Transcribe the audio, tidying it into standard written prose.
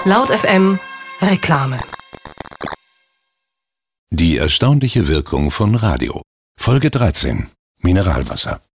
Laut FM Reklame. Die erstaunliche Wirkung von Radio. Folge 13. Mineralwasser.